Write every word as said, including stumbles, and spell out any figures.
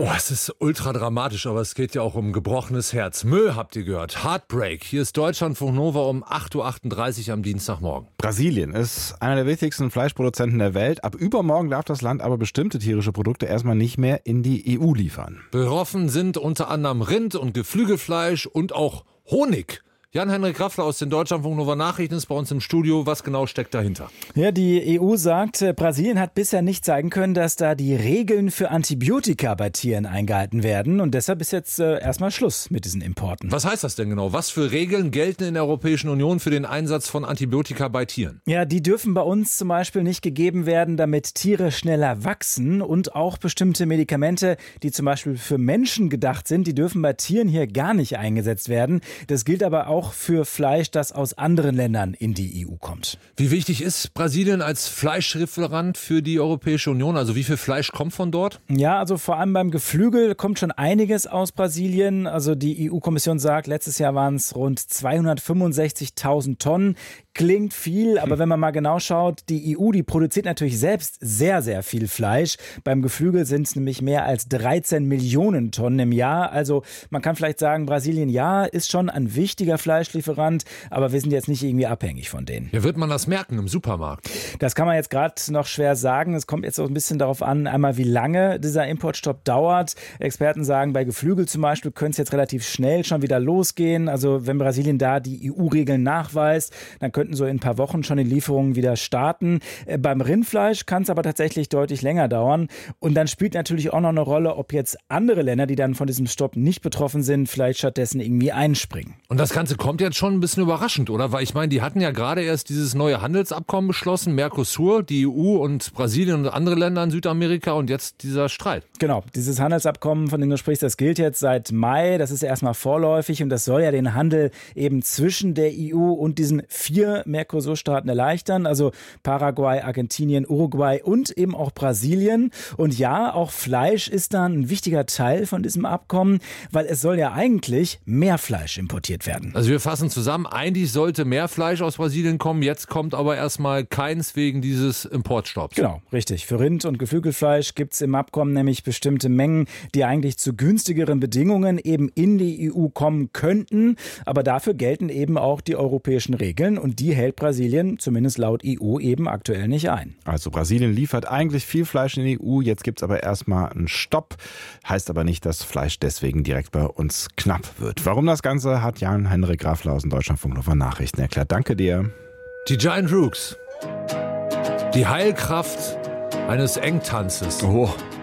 Oh, es ist ultra dramatisch, aber es geht ja auch um gebrochenes Herz. Müll habt ihr gehört. Heartbreak. Hier ist Deutschlandfunk Nova um acht Uhr achtunddreißig am Dienstagmorgen. Brasilien ist einer der wichtigsten Fleischproduzenten der Welt. Ab übermorgen darf das Land aber bestimmte tierische Produkte erstmal nicht mehr in die E U liefern. Betroffen sind unter anderem Rind- und Geflügelfleisch und auch Honig. Jan-Henrik Raffler aus den Deutschlandfunk Nova Nachrichten ist bei uns im Studio. Was genau steckt dahinter? Ja, die E U sagt, Brasilien hat bisher nicht zeigen können, dass da die Regeln für Antibiotika bei Tieren eingehalten werden. Und deshalb ist jetzt äh, erstmal Schluss mit diesen Importen. Was heißt das denn genau? Was für Regeln gelten in der Europäischen Union für den Einsatz von Antibiotika bei Tieren? Ja, die dürfen bei uns zum Beispiel nicht gegeben werden, damit Tiere schneller wachsen. Und auch bestimmte Medikamente, die zum Beispiel für Menschen gedacht sind, die dürfen bei Tieren hier gar nicht eingesetzt werden. Das gilt aber auch Auch für Fleisch, das aus anderen Ländern in die E U kommt. Wie wichtig ist Brasilien als Fleischlieferant für die Europäische Union? Also wie viel Fleisch kommt von dort? Ja, also vor allem beim Geflügel kommt schon einiges aus Brasilien. Also die E U-Kommission sagt, letztes Jahr waren es rund zweihundertfünfundsechzigtausend Tonnen. Klingt viel, aber wenn man mal genau schaut, die E U, die produziert natürlich selbst sehr, sehr viel Fleisch. Beim Geflügel sind es nämlich mehr als dreizehn Millionen Tonnen im Jahr. Also man kann vielleicht sagen, Brasilien, ja, ist schon ein wichtiger Fleischlieferant, aber wir sind jetzt nicht irgendwie abhängig von denen. Ja, wird man das merken im Supermarkt? Das kann man jetzt gerade noch schwer sagen. Es kommt jetzt auch ein bisschen darauf an, einmal wie lange dieser Importstopp dauert. Experten sagen, bei Geflügel zum Beispiel könnte es jetzt relativ schnell schon wieder losgehen. Also wenn Brasilien da die E U-Regeln nachweist, dann könnten so in ein paar Wochen schon die Lieferungen wieder starten. Äh, beim Rindfleisch kann es aber tatsächlich deutlich länger dauern. Und dann spielt natürlich auch noch eine Rolle, ob jetzt andere Länder, die dann von diesem Stopp nicht betroffen sind, vielleicht stattdessen irgendwie einspringen. Und das Ganze kommt jetzt schon ein bisschen überraschend, oder? Weil ich meine, die hatten ja gerade erst dieses neue Handelsabkommen beschlossen, Mercosur, die E U und Brasilien und andere Länder in Südamerika und jetzt dieser Streit. Genau, dieses Handelsabkommen, von dem du sprichst, das gilt jetzt seit Mai. Das ist ja erstmal vorläufig und das soll ja den Handel eben zwischen der E U und diesen vier Mercosur-Staaten erleichtern, also Paraguay, Argentinien, Uruguay und eben auch Brasilien. Und ja, auch Fleisch ist dann ein wichtiger Teil von diesem Abkommen, weil es soll ja eigentlich mehr Fleisch importiert werden. Also wir fassen zusammen, eigentlich sollte mehr Fleisch aus Brasilien kommen, jetzt kommt aber erstmal keins wegen dieses Importstopps. Genau, richtig. Für Rind- und Geflügelfleisch gibt es im Abkommen nämlich bestimmte Mengen, die eigentlich zu günstigeren Bedingungen eben in die E U kommen könnten. Aber dafür gelten eben auch die europäischen Regeln und die hält Brasilien, zumindest laut E U, eben aktuell nicht ein. Also Brasilien liefert eigentlich viel Fleisch in die E U, jetzt gibt es aber erstmal einen Stopp. Heißt aber nicht, dass Fleisch deswegen direkt bei uns knapp wird. Warum das Ganze, hat Jan-Henrik Raffler aus dem Deutschlandfunk Nova Nachrichten erklärt. Danke dir. Die Giant Rooks. Die Heilkraft eines Engtanzes. Oh.